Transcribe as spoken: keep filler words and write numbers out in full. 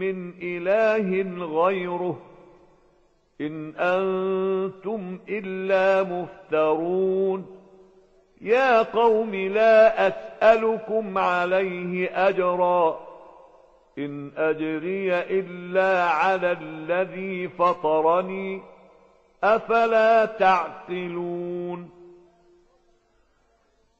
من إله غيره إن أنتم إلا مفترون يا قوم لا أسألكم عليه أجرا إن أجري إلا على الذي فطرني أفلا تعقلون